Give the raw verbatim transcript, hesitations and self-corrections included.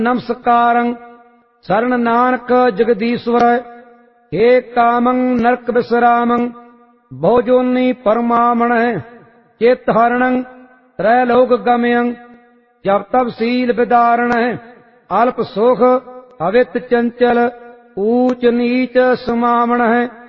नमस्कारं शरण नानक जगदीश्वर। हे कामं नरक विश्रामं बहुजोनि परमामण चेत हरणं त्रैलोक गमयं। जब तब सील विदारण अल्प सुख अवित चंचल ऊच नीच समामण।